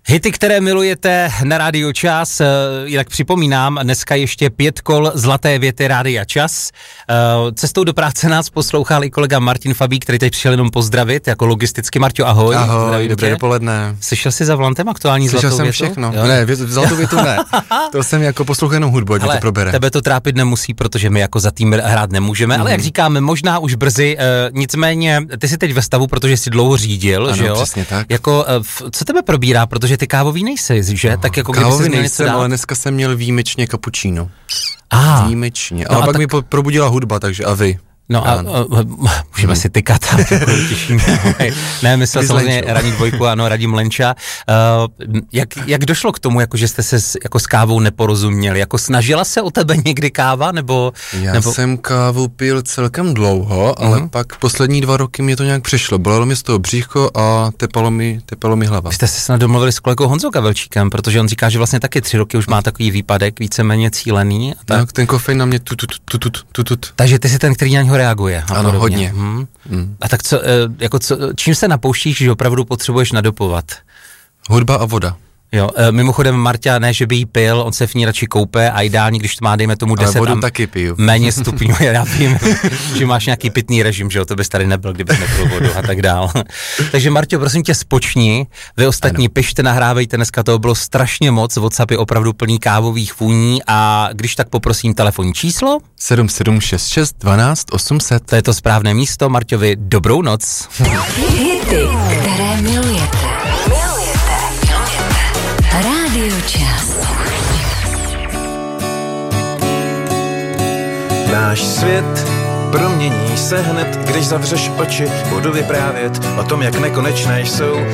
Hity, které milujete na Rádiu Čas, jinak připomínám, dneska ještě 5 kol zlaté věty Rádia Čas. Cestou do práce nás poslouchal i kolega Martin Fabík, který teď přišel jenom pozdravit, jako logisticky. Marťo, ahoj. Ahoj, dobré dopoledne. Slyšel jsi za volantem aktuální zlatou větu? Slyšel jsem všechno. Jo? Ne, zlatou větu ne. To jsem jako poslouchal jenom hudbu, ať to probere. Tebe to trápit nemusí, protože my jako za tým hrát nemůžeme, ale jak říkáme, možná už brzy, nicméně ty jsi teď ve stavu, protože jsi dlouho řídil, ano, že jo? Přesně tak. Jako, co tebe probírá, protože ty kávový nejsi, že? Tak jako kávový nejsem, ale dneska jsem měl výjimečně kapučíno. Výjimečně. No ale pak mi probudila hudba, takže a vy? No a můžeme si tykat, ne, myslel samozřejmě Radí Dvojku, ano, Radim Lenča. Jak došlo k tomu, jako, že jste se jako s kávou neporozuměli? Jako snažila se o tebe někdy káva, nebo... Já jsem kávu pil celkem dlouho, ale pak poslední 2 roky mě to nějak přišlo. Bolelo mi z toho břícho a tepalo mi hlava. Vy jste se snad domluvili s kolegou Honzou Gavelčíkem, protože on říká, že vlastně taky 3 roky už má takový výpadek, víceméně cílený. A tak. No, ten kofein na mě tutut. Takže ty jsi ten, který na něho reaguje. Ano, hodně. A tak čím se napouštíš, že opravdu potřebuješ nadopovat? Hudba a voda. Jo, mimochodem Marťa, ne, že by jí pil, on se v ní radši koupe a ideálně, když to má, dejme tomu 10 ale vodu taky piju. Méně stupňů, já vím, že máš nějaký pitný režim, že jo, to bys tady nebyl, kdybys nepil vodu a tak dál. Takže Marťo, prosím tě, spočni, vy ostatní pište, nahrávejte, dneska toho bylo strašně moc, WhatsApp je opravdu plný kávových vůní a když tak poprosím telefonní číslo 7766 12 800. To je to správné místo, Marťovi, dobrou noc. Hity, které milujete. Rádio Čas. Náš svět promění se hned, když zavřeš oči. Budu vyprávět o tom, jak nekonečné jsou